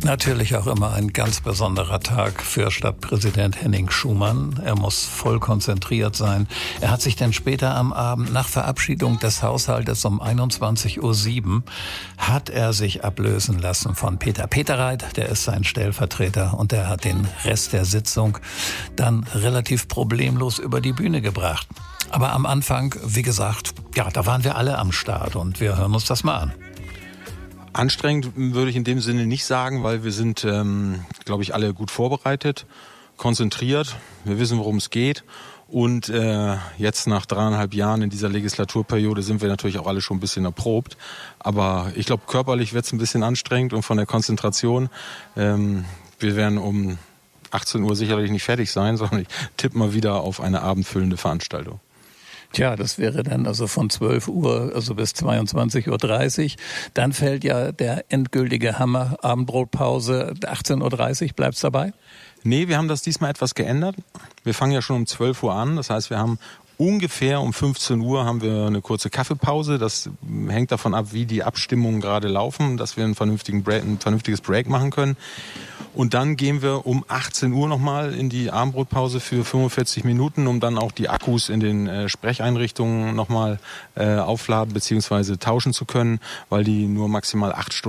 Natürlich auch immer ein ganz besonderer Tag für Stadtpräsident Henning Schumann. Er muss voll konzentriert sein. Er hat sich dann später am Abend nach Verabschiedung des Haushaltes um 21:07 Uhr hat er sich ablösen lassen von Peter Peterreit. Der ist sein Stellvertreter und der hat den Rest der Sitzung dann relativ problemlos über die Bühne gebracht. Aber am Anfang, wie gesagt, ja, da waren wir alle am Start und wir hören uns das mal an. Anstrengend würde ich in dem Sinne nicht sagen, weil wir sind, glaube ich, alle gut vorbereitet, konzentriert. Wir wissen, worum es geht. Und jetzt nach 3,5 Jahren in dieser Legislaturperiode sind wir natürlich auch alle schon ein bisschen erprobt. Aber ich glaube, körperlich wird es ein bisschen anstrengend und von der Konzentration. Wir werden um 18 Uhr sicherlich nicht fertig sein, sondern ich tippe mal wieder auf eine abendfüllende Veranstaltung. Tja, das wäre dann also von 12 Uhr bis 22:30 Uhr. Dann fällt ja der endgültige Hammer, Abendbrotpause, 18:30 Uhr. Bleibt's dabei? Nee, wir haben das diesmal etwas geändert. Wir fangen ja schon um 12 Uhr an. Das heißt, wir haben ungefähr um 15 Uhr haben wir eine kurze Kaffeepause. Das hängt davon ab, wie die Abstimmungen gerade laufen, dass wir ein vernünftiges Break machen können. Und dann gehen wir um 18 Uhr nochmal in die Abendbrotpause für 45 Minuten, um dann auch die Akkus in den Sprecheinrichtungen nochmal aufladen bzw. tauschen zu können, weil die nur maximal 8 Stunden